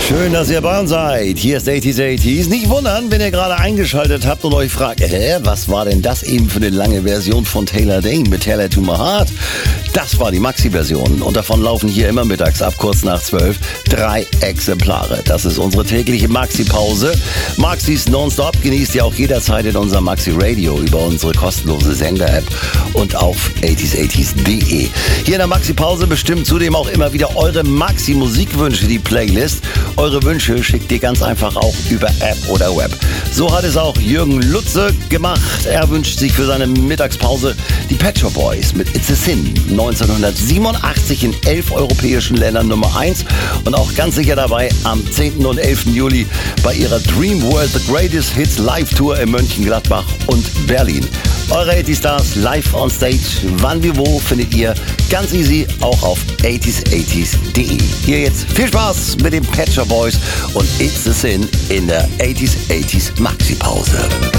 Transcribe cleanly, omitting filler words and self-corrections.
Schön, dass ihr bei uns seid. Hier ist 80s. Nicht wundern, wenn ihr gerade eingeschaltet habt und euch fragt, was war denn das eben für eine lange Version von Taylor Dayne mit Taylor to My Heart? Das war die Maxi-Version und davon laufen hier immer mittags ab kurz nach 12 3 Exemplare. Das ist unsere tägliche Maxi-Pause. Maxis Nonstop genießt ihr auch jederzeit in unserem Maxi-Radio über unsere kostenlose Sender-App und auf 80s.de. Hier in der Maxi-Pause bestimmt zudem auch immer wieder eure Maxi-Musikwünsche die Playlist. Eure Wünsche schickt ihr ganz einfach auch über App oder Web. So hat es auch Jürgen Lutze gemacht. Er wünscht sich für seine Mittagspause die Pet Shop Boys mit It's a Sin. 1987 in 11 europäischen Ländern Nummer 1 und auch ganz sicher dabei am 10. und 11. Juli bei ihrer Dream World The Greatest Hits Live Tour in Mönchengladbach und Berlin. Eure 80 Stars live on stage. Wann wie wo findet ihr ganz easy auch auf 80s.de. Hier jetzt viel Spaß mit den Pet Shop Boys und It's a Sin in der 80s Maxi Pause.